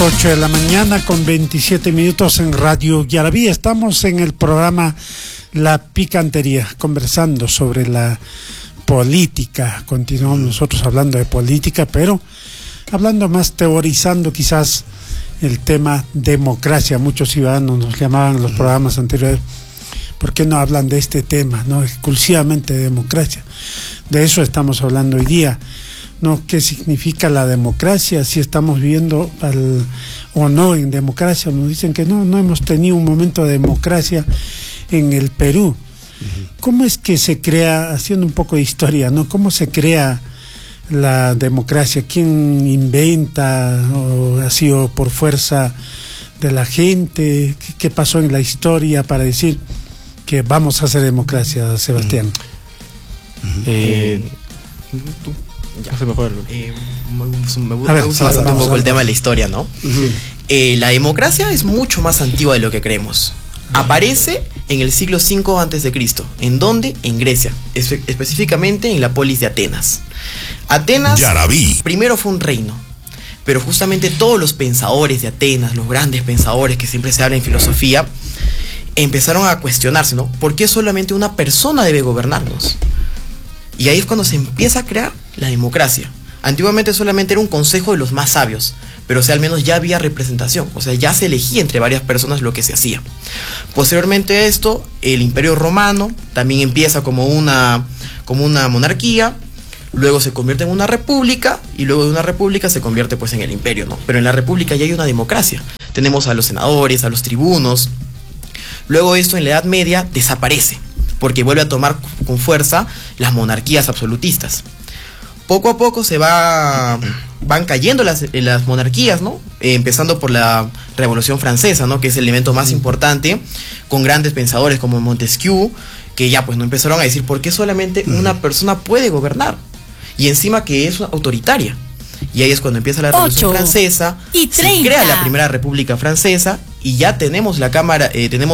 8 de la mañana con 27 minutos en Radio Yaraví. Estamos en el programa La Picantería, conversando sobre la política. Continuamos nosotros hablando de política, pero hablando más, teorizando quizás el tema democracia. Muchos ciudadanos nos llamaban en los programas anteriores: ¿por qué no hablan de este tema, no exclusivamente de democracia? De eso estamos hablando hoy día, ¿no? ¿Qué significa la democracia? Si estamos viviendo o no en democracia. Nos dicen que no hemos tenido un momento de democracia en el Perú. ¿Cómo es que se crea, haciendo un poco de historia, ¿no? ¿Cómo se crea la democracia? ¿Quién inventa? ¿O ha sido por fuerza de la gente? ¿Qué pasó en la historia para decir que vamos a hacer democracia, Sebastián? Tú. Ya. Me gusta bastante un poco el tema de la historia, ¿no? La democracia es mucho más antigua de lo que creemos. Aparece en el siglo V a.C. ¿En dónde? En Grecia, específicamente en la polis de Atenas. Atenas primero fue un reino, pero justamente todos los pensadores de Atenas, los grandes pensadores que siempre se habla en filosofía, empezaron a cuestionarse, ¿no? ¿Por qué solamente una persona debe gobernarnos? Y ahí es cuando se empieza a crear la democracia. Antiguamente solamente era un consejo de los más sabios, pero o sea, al menos ya había representación, o sea, ya se elegía entre varias personas lo que se hacía. Posteriormente a esto, el Imperio Romano también empieza como una monarquía, luego se convierte en una república, y luego de una república se convierte pues en el imperio, ¿no? Pero en la república ya hay una democracia. Tenemos a los senadores, a los tribunos. Luego esto en la Edad Media desaparece, porque vuelve a tomar con fuerza las monarquías absolutistas. Poco a poco van cayendo las monarquías, ¿no? Empezando por la Revolución Francesa, ¿no? Que es el elemento más importante, con grandes pensadores como Montesquieu, que ya pues no empezaron a decir por qué solamente una persona puede gobernar, y encima que es autoritaria. Y ahí es cuando empieza la Revolución Francesa, se crea la Primera República Francesa, y ya tenemos la Cámara,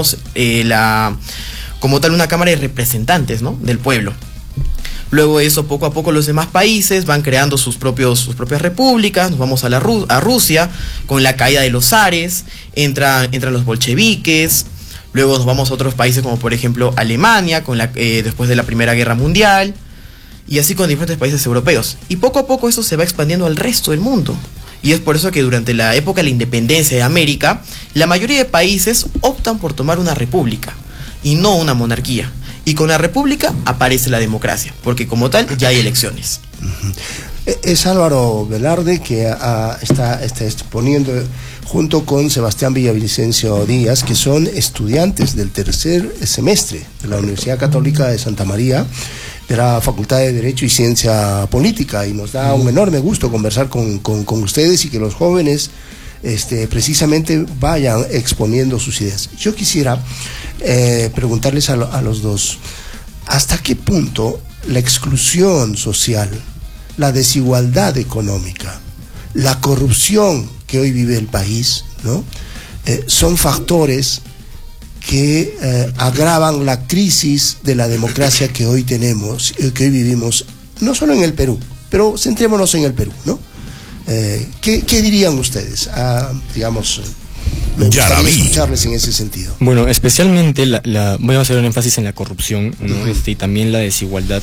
como tal una Cámara de Representantes, ¿no? Del pueblo. Luego de eso, poco a poco los demás países van creando sus propias repúblicas. Nos vamos a Rusia, con la caída de los zares, entran los bolcheviques. Luego nos vamos a otros países como por ejemplo Alemania, después de la Primera Guerra Mundial, y así con diferentes países europeos. Y poco a poco eso se va expandiendo al resto del mundo. Y es por eso que durante la época de la independencia de América, la mayoría de países optan por tomar una república y no una monarquía. Y con la república aparece la democracia, porque como tal ya hay elecciones. Es Álvaro Velarde que está exponiendo junto con Sebastián Villavicencio Díaz, que son estudiantes del tercer semestre de la Universidad Católica de Santa María, de la Facultad de Derecho y Ciencia Política, y nos da un enorme gusto conversar con ustedes y que los jóvenes precisamente vayan exponiendo sus ideas. Yo quisiera preguntarles a los dos, ¿hasta qué punto la exclusión social, la desigualdad económica, la corrupción que hoy vive el país, ¿no? Son factores que agravan la crisis de la democracia que hoy tenemos, que hoy vivimos, no solo en el Perú, pero centrémonos en el Perú, ¿no? ¿Qué dirían ustedes? Digamos, me gustaría escucharles en ese sentido. Bueno, especialmente voy a hacer un énfasis en la corrupción, ¿no? Y también la desigualdad.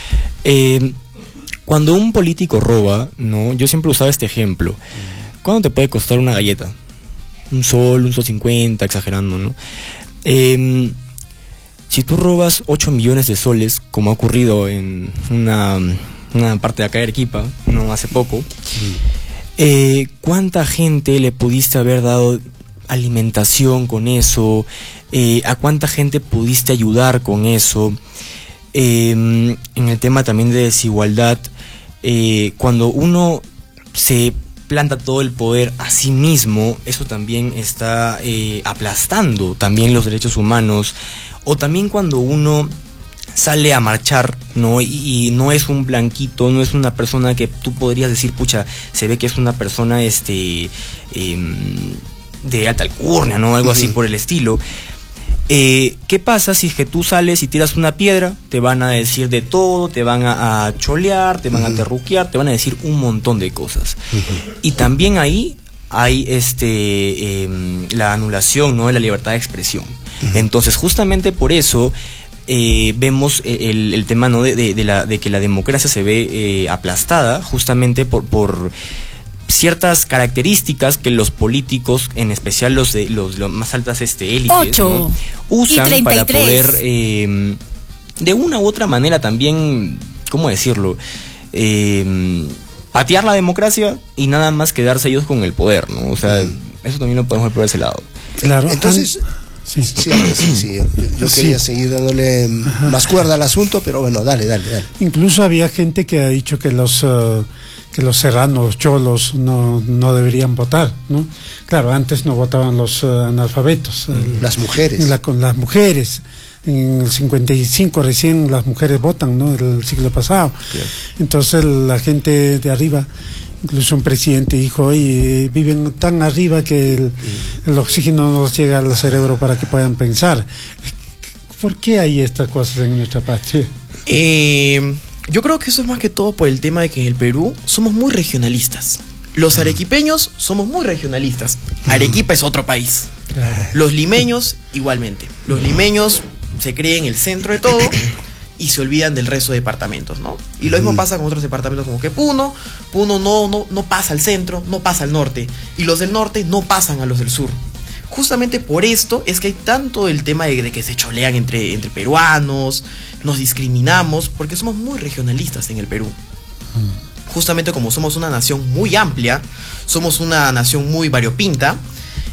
Cuando un político roba, ¿no? Yo siempre usaba este ejemplo. ¿Cuánto te puede costar una galleta? $1, $1.50, exagerando, ¿no? Si tú robas 8 millones de soles, como ha ocurrido en una parte de acá de Arequipa, no hace poco, ¿cuánta gente le pudiste haber dado alimentación con eso? ¿A cuánta gente pudiste ayudar con eso? En el tema también de desigualdad, cuando uno se planta todo el poder a sí mismo, eso también está aplastando también los derechos humanos. O también cuando uno sale a marchar, ¿no? Y no es un blanquito, no es una persona que tú podrías decir, pucha, se ve que es una persona de alta alcurnia, ¿no? Algo así por el estilo. ¿Qué pasa si es que tú sales y tiras una piedra? Te van a decir de todo, te van a cholear, te van a terruquear, te van a decir un montón de cosas. Y también ahí hay la anulación, ¿no?, de la libertad de expresión. Entonces, justamente por eso vemos el tema, ¿no?, de que la democracia se ve aplastada justamente por ciertas características que los políticos, en especial los más altas élites, ¿no?, usan para poder de una u otra manera también, ¿cómo decirlo?, patear la democracia y nada más quedarse ellos con el poder, ¿no? O sea, eso también lo podemos ver por ese lado. Claro. Entonces, sí. Yo quería seguir dándole más cuerda al asunto, pero bueno, dale. Incluso había gente que ha dicho que los serranos, los cholos, no deberían votar, ¿no? Claro, antes no votaban los analfabetos. Las mujeres. Con las mujeres. En el 55 recién las mujeres votan, ¿no?, del siglo pasado. Sí. Entonces la gente de arriba, incluso un presidente dijo, oye, viven tan arriba que el oxígeno no nos llega al cerebro para que puedan pensar. ¿Por qué hay estas cosas en nuestra patria? Yo creo que eso es más que todo por el tema de que en el Perú somos muy regionalistas. Los arequipeños somos muy regionalistas. Arequipa es otro país. Los limeños igualmente. Los limeños se creen el centro de todo y se olvidan del resto de departamentos, ¿no? Y lo mismo pasa con otros departamentos como que Puno no pasa al centro, no pasa al norte, y los del norte no pasan a los del sur. Justamente por esto es que hay tanto el tema de que se cholean entre peruanos, nos discriminamos, porque somos muy regionalistas en el Perú. Justamente como somos una nación muy amplia, somos una nación muy variopinta,